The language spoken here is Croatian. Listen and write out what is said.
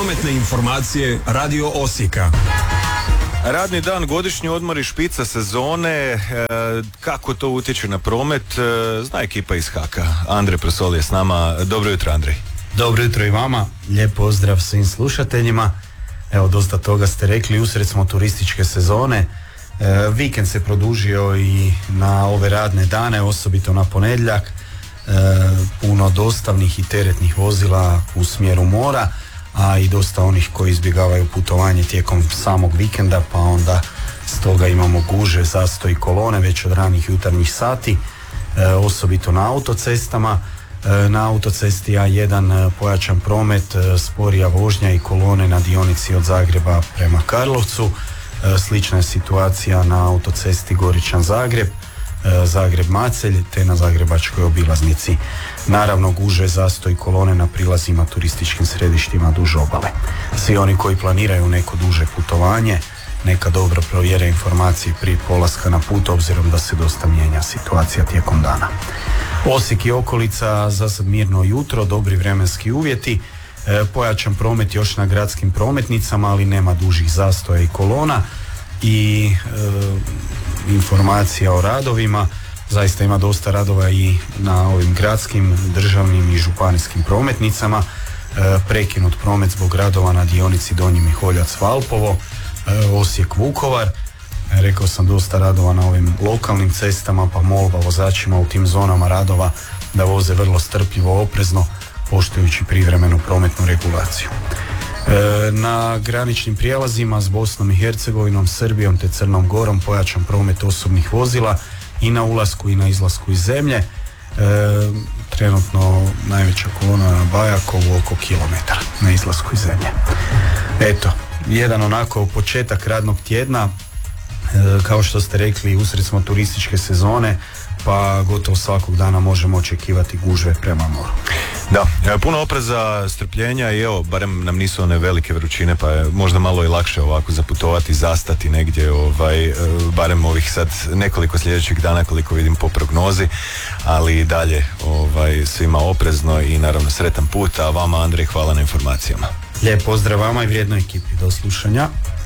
Prometne informacije Radio Osijeka. Radni dan, godišnji odmor i špica sezone, kako to utječe na promet, zna ekipa iz HAK-a. Andrej Prosol je s nama. Dobro jutro, Andrej. Dobro jutro i vama, lijep pozdrav svim slušateljima. Evo, dosta toga ste rekli, usred smo turističke sezone. Vikend se produžio i na ove radne dane, osobito na ponedjeljak. Puno dostavnih i teretnih vozila u smjeru mora, a i dosta onih koji izbjegavaju putovanje tijekom samog vikenda, pa onda stoga imamo gužve, zastoj kolone već od ranih jutarnjih sati, osobito na autocestama. Na autocesti A1 pojačan promet, sporija vožnja i kolone na dionici od Zagreba prema Karlovcu. Slična je situacija na autocesti Goričan-Zagreb, Zagreb-Macelj te na zagrebačkoj obilaznici. Naravno, gužve, zastoj kolone na prilazima turističkim središtima duž obale. Svi oni koji planiraju neko duže putovanje neka dobro provjere informacije prije polaska na put, obzirom da se dosta mijenja situacija tijekom dana. Osijek i okolica, za sad mirno jutro, dobri vremenski uvjeti, pojačan promet još na gradskim prometnicama, ali nema dužih zastoja i kolona. I informacija o radovima, zaista ima dosta radova i na ovim gradskim, državnim i županijskim prometnicama. Prekinut promet zbog radova na dionici Donji Miholjac-Valpovo, Osijek-Vukovar. Rekao sam, dosta radova na ovim lokalnim cestama, pa molba vozačima u tim zonama radova da voze vrlo strpljivo, oprezno, poštujući privremenu prometnu regulaciju. Na graničnim prijelazima s Bosnom i Hercegovinom, Srbijom te Crnom Gorom pojačan promet osobnih vozila i na ulasku i na izlasku iz zemlje. Trenutno najveća kolona na Bajakovu oko kilometar na izlasku iz zemlje. Eto, jedan onako početak radnog tjedna. Kao što ste rekli, usred smo turističke sezone, pa gotovo svakog dana možemo očekivati gužve prema moru. Da, puno opreza, strpljenja i evo, barem nam nisu one velike vrućine, pa je možda malo i lakše ovako zaputovati, zastati negdje, barem ovih sad nekoliko sljedećih dana koliko vidim po prognozi, ali i dalje svima oprezno i naravno sretan put, a vama, Andrej, hvala na informacijama. Lijep pozdrav vama i vrijednoj ekipi, do slušanja.